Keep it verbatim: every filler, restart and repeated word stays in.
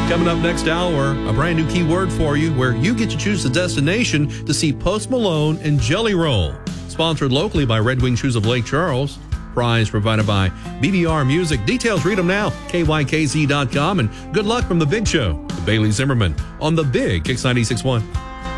Coming up next hour, a brand new keyword for you where you get to choose the destination to see Post Malone and Jelly Roll. Sponsored locally by Red Wing Shoes of Lake Charles. Prize provided by B B R Music. Details, read them now, K Y K Z dot com. And good luck from The Big Show, Bailey Zimmerman, on The Big Kicks ninety-six point one.